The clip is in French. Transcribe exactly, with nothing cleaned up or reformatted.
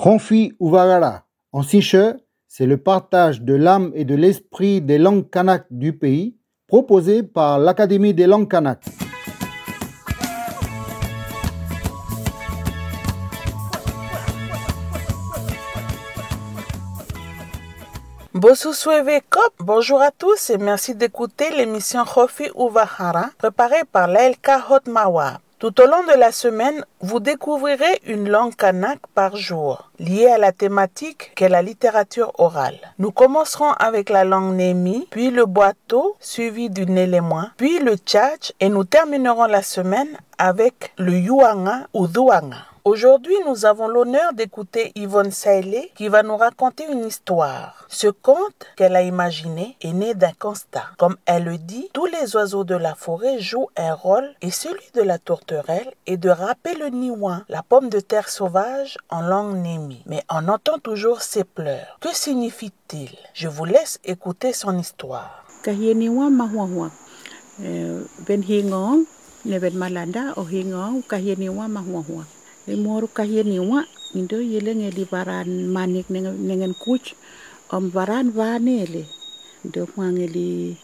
Ronfi Uvagara, en siche, c'est le partage de l'âme et de l'esprit des langues kanak du pays, proposé par l'Académie des langues kanak. Bonjour à tous et merci d'écouter l'émission Ronfi Uvagara préparée par l'A L K Hotmawa. Tout au long de la semaine, vous découvrirez une langue kanak par jour, liée à la thématique qu'est la littérature orale. Nous commencerons avec la langue Némi, puis le Boato, suivi du Nélémoin, puis le Tchatch, et nous terminerons la semaine avec le Yuanga ou Douanga. Aujourd'hui, nous avons l'honneur d'écouter Yvonne Sailé qui va nous raconter une histoire. Ce conte qu'elle a imaginé est né d'un constat. Comme elle le dit, tous les oiseaux de la forêt jouent un rôle et celui de la tourterelle est de râper le niouin, la pomme de terre sauvage en langue némi. Mais on entend toujours ses pleurs. Que signifie-t-il? Je vous laisse écouter son histoire. Kahieniwa mahuahua. Ben hingong, neben malanda o hingong kahieniwa mahuahua. Le moru kahieniwa indo yele ngeli baran manik nengen kuch om baran vanele do mangeli